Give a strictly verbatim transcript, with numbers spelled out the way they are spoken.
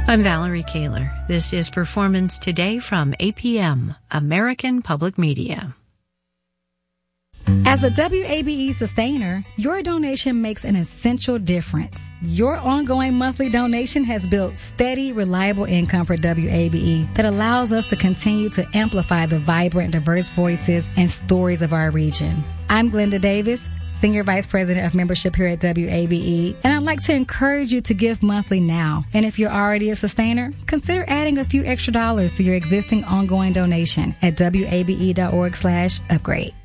I'm Valerie Kaler. This is Performance Today from A P M, American Public Media. As a W A B E sustainer, your donation makes an essential difference. Your ongoing monthly donation has built steady, reliable income for W A B E that allows us to continue to amplify the vibrant, diverse voices and stories of our region. I'm Glenda Davis, Senior Vice President of Membership here at W A B E, and I'd like to encourage you to give monthly now. And if you're already a sustainer, consider adding a few extra dollars to your existing ongoing donation at W A B E dot org slash upgrade.